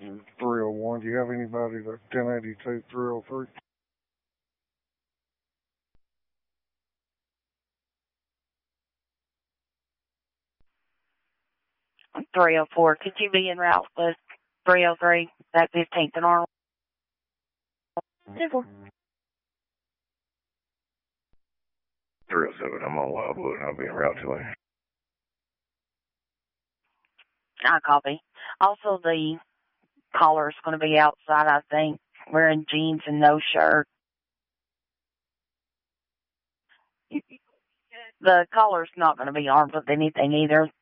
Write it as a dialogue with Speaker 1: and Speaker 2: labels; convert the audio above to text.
Speaker 1: 301. Do you have anybody to 1082 303?
Speaker 2: I'm 304. Could you be en route with 303, that 15th and Arnold? 2-4.
Speaker 3: 307, I'm on Wildwood, and I'll be en route to him.
Speaker 2: I copy. Also, the caller's going to be outside, I think, wearing jeans and no shirt. The caller's not going to be armed with anything either.